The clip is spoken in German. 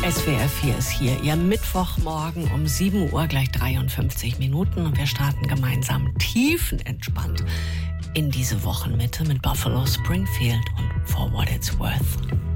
SWR 4 ist hier, Ihr Mittwochmorgen um 7 Uhr, gleich 53 Minuten. Und wir starten gemeinsam tiefenentspannt in diese Wochenmitte mit Buffalo Springfield und For What It's Worth.